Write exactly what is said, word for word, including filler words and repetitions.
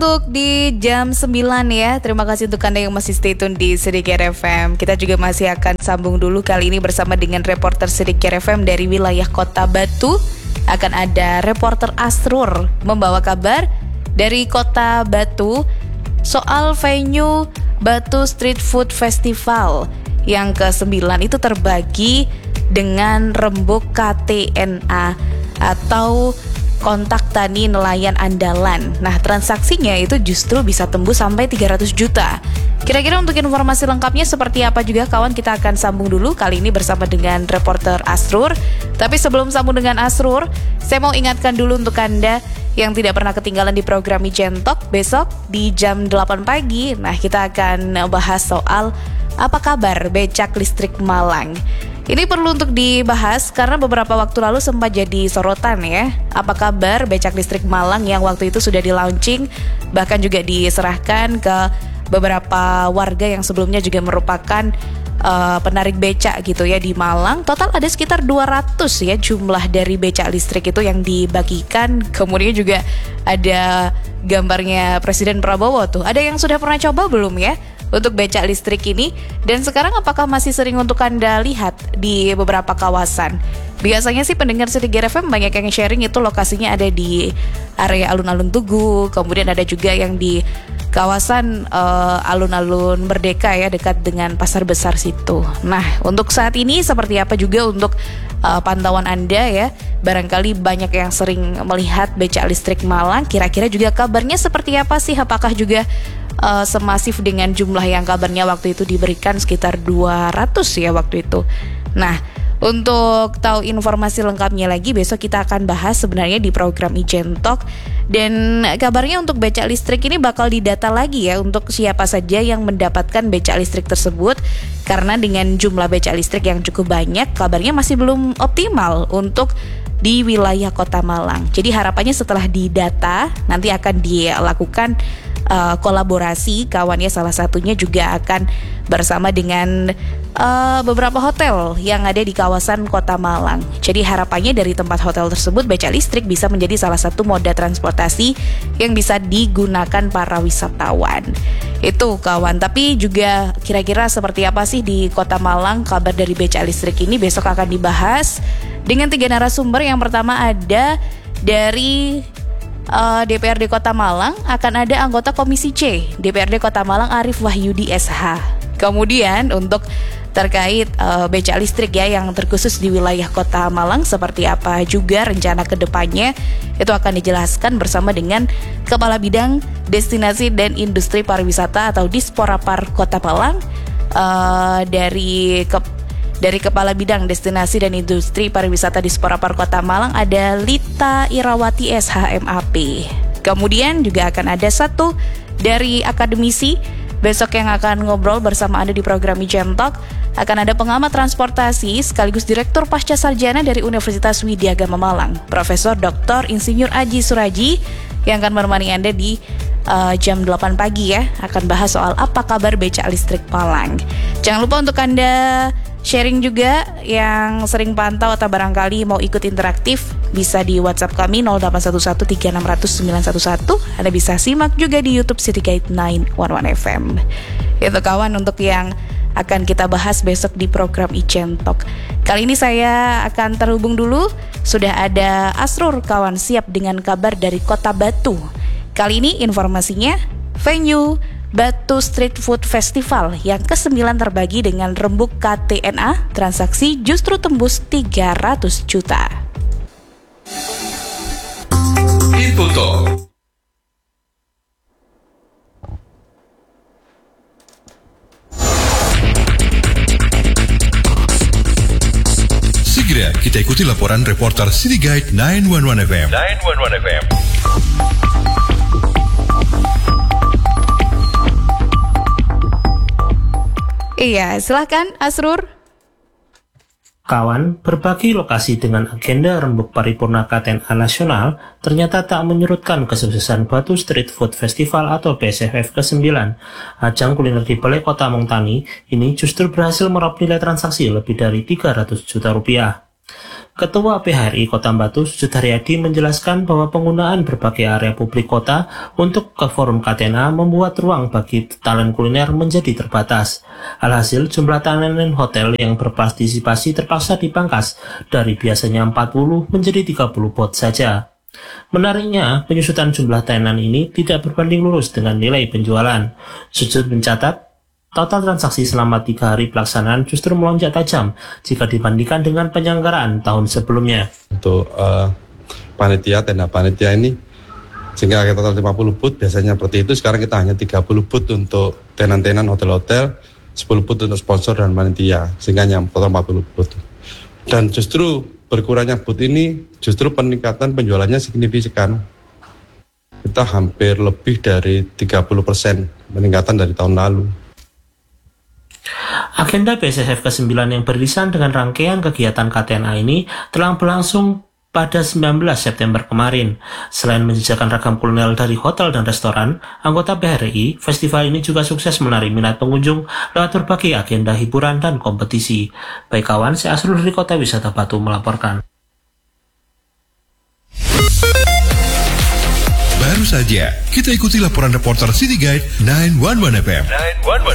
Untuk di jam sembilan ya. Terima kasih untuk Anda yang masih stay tune di Sedikit F M. Kita juga masih akan sambung dulu kali ini bersama dengan reporter Sedikit F M dari wilayah Kota Batu. Akan ada reporter Asrur membawa kabar dari Kota Batu soal venue Batu Street Food Festival yang kesembilan itu terbagi dengan rembuk K T N A atau kontak tani nelayan andalan. Nah, transaksinya itu justru bisa tembus sampai tiga ratus juta. Kira-kira untuk informasi lengkapnya seperti apa juga kawan, kita akan sambung dulu kali ini bersama dengan reporter Asrur. Tapi sebelum sambung dengan Asrur, saya mau ingatkan dulu untuk Anda yang tidak pernah ketinggalan di program Ijen Talk besok di jam delapan pagi. Nah, kita akan bahas soal apa kabar becak listrik Malang. Ini perlu untuk dibahas karena beberapa waktu lalu sempat jadi sorotan ya. Apa kabar becak listrik Malang yang waktu itu sudah di-launching, bahkan juga diserahkan ke beberapa warga yang sebelumnya juga merupakan uh, penarik becak gitu ya di Malang. Total ada sekitar dua ratus ya jumlah dari becak listrik itu yang dibagikan. Kemudian juga ada gambarnya Presiden Prabowo tuh. Ada yang sudah pernah coba belum ya untuk becak listrik ini? Dan sekarang apakah masih sering untuk Anda lihat di beberapa kawasan? Biasanya sih pendengar Sedikit F M banyak yang sharing itu lokasinya ada di area alun-alun Tugu, kemudian ada juga yang di kawasan uh, alun-alun Merdeka ya, dekat dengan pasar besar situ. Nah, untuk saat ini seperti apa juga untuk uh, pantauan Anda ya? Barangkali banyak yang sering melihat becak listrik Malang, kira-kira juga kabarnya seperti apa sih? Apakah juga Uh, semasif dengan jumlah yang kabarnya waktu itu diberikan sekitar dua ratus ya waktu itu. Nah, untuk tahu informasi lengkapnya lagi besok kita akan bahas sebenarnya di program Ijen Talk. Dan kabarnya untuk becak listrik ini bakal didata lagi ya untuk siapa saja yang mendapatkan becak listrik tersebut. Karena dengan jumlah becak listrik yang cukup banyak, kabarnya masih belum optimal untuk di wilayah Kota Malang. Jadi harapannya setelah didata nanti akan dilakukan Uh, kolaborasi kawannya, salah satunya juga akan bersama dengan uh, beberapa hotel yang ada di kawasan Kota Malang. Jadi harapannya dari tempat hotel tersebut becak listrik bisa menjadi salah satu moda transportasi yang bisa digunakan para wisatawan. Itu kawan, tapi juga kira-kira seperti apa sih di Kota Malang kabar dari becak listrik ini besok akan dibahas dengan tiga narasumber. Yang pertama ada dari Uh, D P R D Kota Malang, akan ada anggota Komisi C D P R D Kota Malang Arief Wahyudi S H. Kemudian untuk terkait uh, becak listrik ya yang terkhusus di wilayah Kota Malang seperti apa juga rencana kedepannya, itu akan dijelaskan bersama dengan Kepala Bidang Destinasi dan Industri Pariwisata atau Disporapar Kota Malang. uh, dari ke Dari Kepala Bidang Destinasi dan Industri Pariwisata Disporapar Kota Malang ada Lita Irawati S H M A P. Kemudian juga akan ada satu dari akademisi besok yang akan ngobrol bersama Anda di program Ijen Talk. Akan ada pengamat transportasi sekaligus Direktur Pasca Sarjana dari Universitas Widyagama Malang, Profesor Doktor Insinyur Aji Suraji, yang akan menemani Anda di uh, jam delapan pagi ya. Akan bahas soal apa kabar becak listrik Malang. Jangan lupa untuk Anda sharing juga yang sering pantau atau barangkali mau ikut interaktif, bisa di WhatsApp kami nol delapan satu satu tiga enam nol nol sembilan satu satu. Anda bisa simak juga di YouTube Sedikit sembilan satu satu F M. Itu kawan untuk yang akan kita bahas besok di program Ijen Talk. Kali ini saya akan terhubung dulu. Sudah ada Asrur kawan siap dengan kabar dari Kota Batu. Kali ini informasinya venue Batu Street Food Festival yang kesembilan terbagi dengan rembuk K T N A, transaksi justru tembus tiga ratus juta. Info Talk. Segera kita ikuti laporan reporter City Guide sembilan satu satu F M. sembilan satu satu F M. Iya, silakan Asrur. Kawan, berbagi lokasi dengan agenda rembuk paripurna K T N A nasional ternyata tak menyurutkan kesuksesan Batu Street Food Festival atau B S F F kesembilan. Ajang kuliner di Balai Kota Mongtani ini justru berhasil meraup nilai transaksi lebih dari tiga ratus juta rupiah. Ketua P H R I Kota Batu, Sujud Haryadi, menjelaskan bahwa penggunaan berbagai area publik kota untuk ke forum K T N A membuat ruang bagi talent kuliner menjadi terbatas. Alhasil, jumlah talent hotel yang berpartisipasi terpaksa dipangkas dari biasanya empat puluh menjadi tiga puluh bot saja. Menariknya, penyusutan jumlah tenan ini tidak berbanding lurus dengan nilai penjualan. Sujud mencatat, total transaksi selama tiga hari pelaksanaan justru melonjak tajam jika dibandingkan dengan penyelenggaraan tahun sebelumnya. Untuk uh, panitia, tenda panitia ini, sehingga kita total lima puluh booth, biasanya seperti itu, sekarang kita hanya tiga puluh booth untuk tenan-tenan hotel-hotel, sepuluh booth untuk sponsor dan panitia, sehingga hanya total empat puluh booth. Dan justru berkurangnya booth ini, justru peningkatan penjualannya signifikan. Kita hampir lebih dari tiga puluh persen peningkatan dari tahun lalu. Agenda B S F ke sembilan yang beririsan dengan rangkaian kegiatan K T N A ini telah berlangsung pada sembilan belas September kemarin. Selain menjajakan ragam kuliner dari hotel dan restoran, anggota P H R I, festival ini juga sukses menarik minat pengunjung lewat berbagai agenda hiburan dan kompetisi. Baik kawan, saya Asrul dari Kota Wisata Batu melaporkan. Baru saja kita ikuti laporan reporter City Guide sembilan satu satu F M.